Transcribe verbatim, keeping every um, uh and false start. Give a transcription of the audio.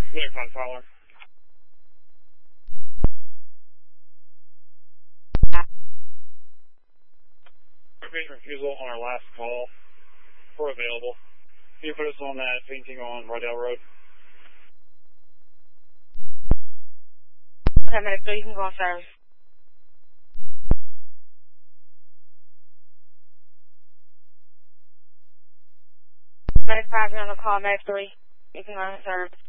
Clear five Fowler. Patient refusal on our last call. We're available. Can you put us on that painting on Rydell Road? Okay, medic, so you can go on service. Medic five, you're on the call. Medic three, you can go on service.